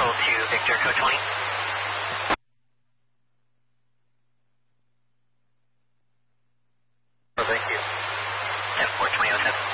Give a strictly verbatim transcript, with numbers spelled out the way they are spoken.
control to Victor code twenty. Oh, thank you. ten four twenty oh seven.